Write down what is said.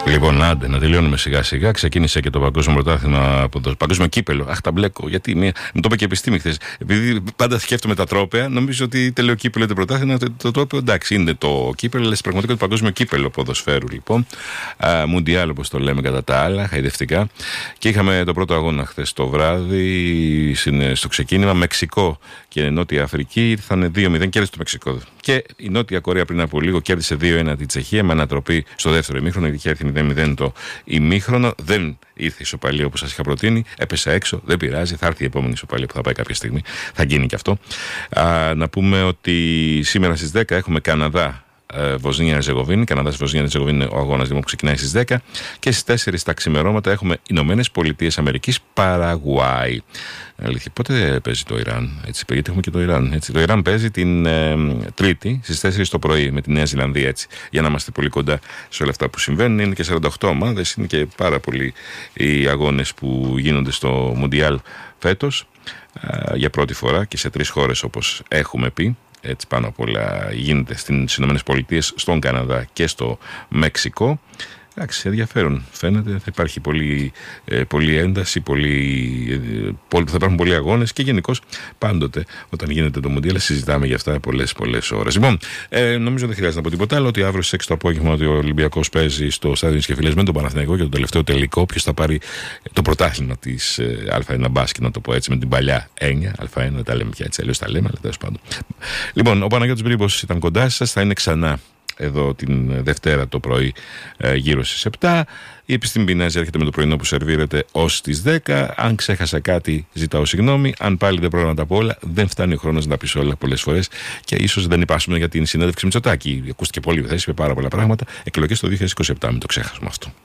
Λοιπόν, άντε, να τελειώνουμε σιγά σιγά. Ξεκίνησε και το παγκόσμιο πρωτάθλημα από το παγκόσμιο κύπελο. Αχ, τα μπλέκω. Γιατί μου το είπε και η επιστήμη χθες. Επειδή πάντα σκέφτομαι τα τρόπαια, νομίζω ότι τελείω κύπελο το πρωτάθλημα. Το τρόπαιο εντάξει, είναι το κύπελο, αλλά πραγματικά το παγκόσμιο κύπελο ποδοσφαίρου λοιπόν. Μουντιάλ, όπως το λέμε κατά τα άλλα, χαϊδευτικά. Και είχαμε το πρώτο αγώνα χθες το βράδυ στο ξεκίνημα. Μεξικό και Νότια Αφρική ήρθαν 2-0, κέρδισε το Μεξικό. Και η Νότια Κορέα πριν από λίγο κέρδισε 2-1 την Τσεχία με ανατροπή στο δεύτερο ημίχρονο. Είχε έρθει 0-0 το ημίχρονο. Δεν ήρθε η ισοπαλία όπως σας είχα προτείνει. Έπεσε έξω. Δεν πειράζει. Θα έρθει η επόμενη ισοπαλία που θα πάει κάποια στιγμή. Θα γίνει και αυτό. Να πούμε ότι σήμερα στις 10 έχουμε Καναδά. Βοσνία-Ερζεγοβίνη. Καναδάς-Βοσνία-Ερζεγοβίνη είναι ο αγώνας που ξεκινάει στις 10. Και στις 4 τα ξημερώματα έχουμε Ηνωμένες Πολιτείες Αμερικής, Παραγουάη. Αλήθεια, πότε παίζει το Ιράν? Έτσι, γιατί έχουμε και το Ιράν. Έτσι. Το Ιράν παίζει την Τρίτη στις 4 το πρωί με τη Νέα Ζηλανδία. Έτσι, για να είμαστε πολύ κοντά σε όλα αυτά που συμβαίνουν. Είναι και 48 ομάδες, είναι και πάρα πολλοί οι αγώνες που γίνονται στο Μουντιάλ φέτος. Για πρώτη φορά και σε 3 χώρες όπως έχουμε πει. Έτσι πάνω απ' όλα γίνεται στις Ηνωμένες Πολιτείες, στον Καναδά και στο Μεξικό. Εντάξει, ενδιαφέρον φαίνεται, θα υπάρχει πολύ ένταση, θα υπάρχουν πολλοί αγώνες και γενικώς πάντοτε όταν γίνεται το Μουντιάλ συζητάμε για αυτά πολλές ώρες. Λοιπόν, νομίζω δεν χρειάζεται να πω τίποτα άλλο, ότι αύριο στις 6 το απόγευμα ότι ο Ολυμπιακός παίζει στο στάδιο της Κεφυλές με τον Παναθηναϊκό για το τελευταίο τελικό. Ποιος θα πάρει το πρωτάθλημα της Α1 μπάσκετ, να το πω έτσι, με την παλιά έννοια. Α1 τα λέμε πια έτσι, αλλιώς τα λέμε, αλλά τέλος πάντων. Λοιπόν, ο Παναγιώτης Μπρίμπος ήταν κοντά σας, θα είναι ξανά εδώ την Δευτέρα το πρωί γύρω στις 7. Η Επιστήμη Πινέζη έρχεται με το πρωινό που σερβίρεται ως τις 10. Αν ξέχασα κάτι ζητάω συγγνώμη. Αν πάλι δεν πρόλαβα να τα πω όλα, δεν φτάνει ο χρόνος να τα πεις όλα πολλές φορές. Και ίσως δεν υπάσουμε για την συνέντευξη Μητσοτάκη. Ακούστηκε πολύ θέση, είπε πάρα πολλά πράγματα. Εκλογές το 2027, μην το ξέχασουμε αυτό.